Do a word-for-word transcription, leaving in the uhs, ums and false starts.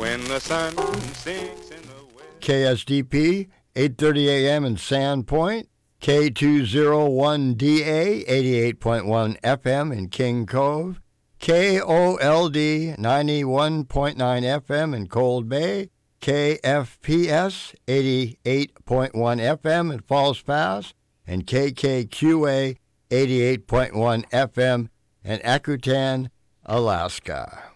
when the sun sinks in the west. K S D P, eight thirty a.m. in Sandpoint. K two oh one D A, eighty-eight point one F M in King Cove. K O L D, ninety-one point nine F M in Cold Bay. K F P S, eighty-eight point one F M in Falls Pass. And K K Q A, eighty-eight point one F M in Akutan, Alaska.